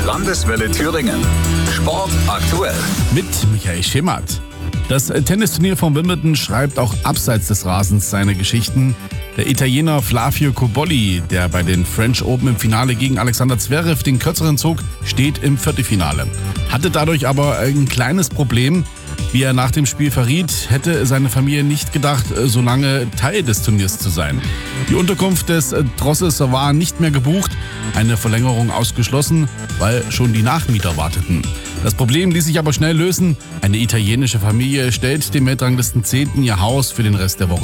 Landeswelle Thüringen. Sport aktuell. Mit Michael Schimmert. Das Tennisturnier von Wimbledon schreibt auch abseits des Rasens seine Geschichten. Der Italiener Flavio Cobolli, der bei den French Open im Finale gegen Alexander Zverev den kürzeren zog, steht im Viertelfinale. Hatte dadurch aber ein kleines Problem. Wie er nach dem Spiel verriet, hätte seine Familie nicht gedacht, so lange Teil des Turniers zu sein. Die Unterkunft des Trosses war nicht mehr gebucht, eine Verlängerung ausgeschlossen, weil schon die Nachmieter warteten. Das Problem ließ sich aber schnell lösen. Eine italienische Familie stellt dem Weltranglisten 10. ihr Haus für den Rest der Woche